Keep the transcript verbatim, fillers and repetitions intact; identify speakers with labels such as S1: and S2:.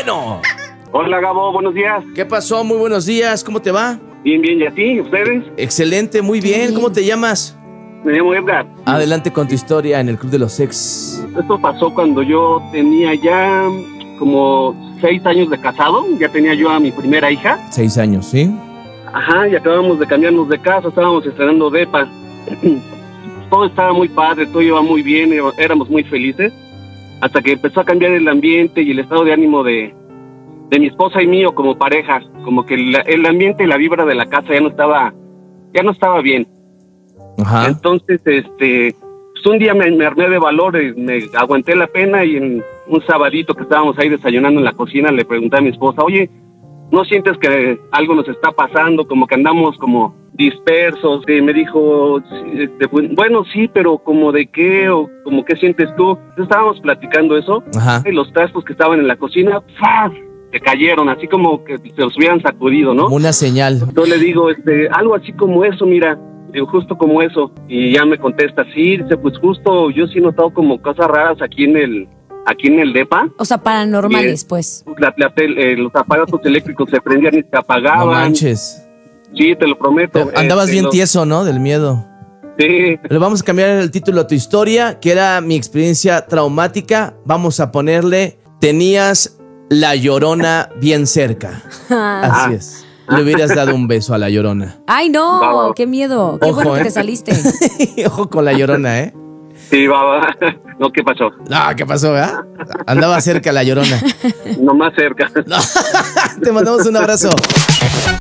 S1: bueno.
S2: Hola, Gabo, buenos días.
S1: ¿Qué pasó? Muy buenos días, ¿cómo te va?
S2: Bien, bien, ¿y a ti? ¿Ustedes?
S1: Excelente, muy bien. ¿Cómo te llamas?
S2: Me llamo Edgar.
S1: Adelante con tu historia en el Club de los Ex.
S2: Esto pasó cuando yo tenía ya como seis años de casado. Ya tenía yo a mi primera hija.
S1: Seis años, ¿sí?
S2: Ajá, y acabamos de cambiarnos de casa, estábamos estrenando depa. Todo estaba muy padre, todo iba muy bien, éramos muy felices. Hasta que empezó a cambiar el ambiente y el estado de ánimo de, de mi esposa y mío como pareja. Como que el, el ambiente y la vibra de la casa ya no estaba, ya no estaba bien.
S1: Ajá.
S2: Entonces, este, pues un día me, me armé de valor, me aguanté la pena y en un sabadito que estábamos ahí desayunando en la cocina le pregunté a mi esposa, oye, ¿no sientes que algo nos está pasando? Como que andamos como dispersos. Y me dijo, este, bueno, sí, pero ¿como de qué? ¿O como qué sientes tú? Entonces estábamos platicando eso.
S1: Ajá.
S2: Y los trastos que estaban en la cocina, ¡faz!, se cayeron, así como que se los hubieran sacudido, ¿no?
S1: Como una señal.
S2: Yo le digo, este, algo así como eso, mira. Digo, justo como eso. Y ya me contesta, sí, dice, pues justo yo sí he notado como cosas raras aquí en el aquí en el depa.
S3: O sea, paranormales,
S2: eh,
S3: pues.
S2: La, la, eh, los aparatos eléctricos se prendían y se apagaban.
S1: No manches.
S2: Sí, te lo prometo.
S1: Andabas
S2: este,
S1: bien
S2: lo...
S1: tieso, ¿no? Del miedo.
S2: Sí.
S1: Le vamos a cambiar el título a tu historia, que era mi experiencia traumática. Vamos a ponerle, tenías la Llorona bien cerca. Así es. Le hubieras dado un beso a la Llorona.
S3: Ay, no,
S2: Baba.
S3: qué miedo. Qué
S1: Ojo,
S3: bueno que
S1: ¿eh?
S3: te saliste.
S1: Ojo con la Llorona, ¿eh?
S2: Sí, baba. No, ¿qué pasó?
S1: No, ¿qué pasó, eh? Andaba cerca la Llorona.
S2: No más cerca.
S1: No. Te mandamos un abrazo.